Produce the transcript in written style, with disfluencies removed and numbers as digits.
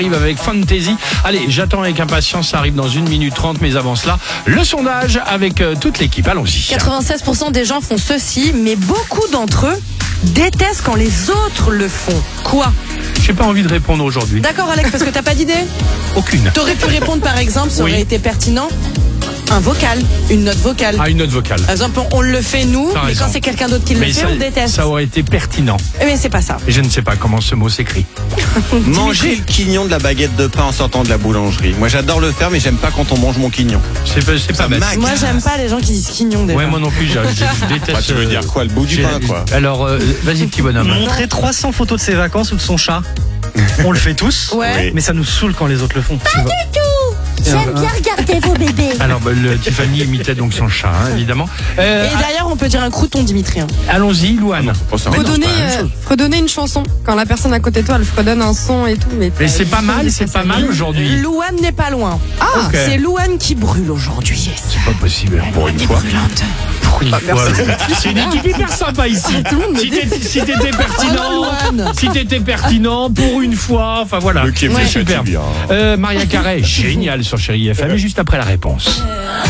Arrive avec Fantasy. Allez, j'attends avec impatience, ça arrive dans 1 minute 30, mais avant cela, le sondage avec toute l'équipe. Allons-y. 96% des gens font ceci, mais beaucoup d'entre eux détestent quand les autres le font. Quoi ? J'ai pas envie de répondre aujourd'hui. D'accord Alex, parce que t'as pas d'idée ? Aucune. T'aurais pu répondre par exemple, ça aurait Oui. été pertinent, un vocal, une note vocale. Ah, une note vocale. Par exemple, on le fait nous, T'as mais raison. quand c'est quelqu'un d'autre qui le fait, on déteste. Ça aurait été pertinent. Mais c'est pas ça. Et je ne sais pas comment ce mot s'écrit. Manger le quignon de la baguette de pain en sortant de la boulangerie. Moi j'adore le faire, mais j'aime pas quand on mange mon quignon. C'est pas Ça bête. m'agace. Moi j'aime pas les gens qui disent quignon déjà. Ouais, moi non plus, je déteste. Bah, tu veux dire quoi, le bout du j'ai- pain, quoi. Alors, vas-y, petit bonhomme. Montrer 300 photos de ses vacances ou de son chat. On le fait tous, Ouais. Oui. mais ça nous saoule quand les autres le font. J'aime bien regarder vos bébés. Alors, Tiffany imitait donc son chat, hein, évidemment. Et d'ailleurs, on peut dire un crouton, Dimitri. Allons-y, Louane. Oh, ça Fredonner, c'est pas la même chose. fredonner une chanson. Quand la personne à côté de toi, elle fredonne un son et tout. Mais c'est pas mal aujourd'hui. Louane n'est pas loin. Ah, Ok. C'est Louane qui brûle aujourd'hui. C'est pas possible. Pour une fois. Brûlante. Pour une fois. C'est une équipe hyper sympa ici. Si t'étais pertinent, Louane. si t'étais pertinent pour une fois, enfin voilà. Le Québec, C'est super. c'est bien. Maria Carré, génial sur Chérie FM, juste après la réponse.